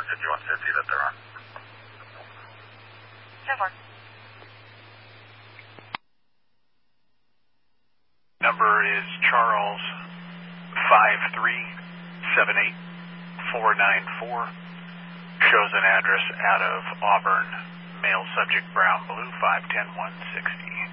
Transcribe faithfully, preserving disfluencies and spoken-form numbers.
fifty-one fifty that they're on. ten four. Number is Charles five three seven eight four nine four. Shows an address out of Auburn. Male subject brown blue five ten one sixty.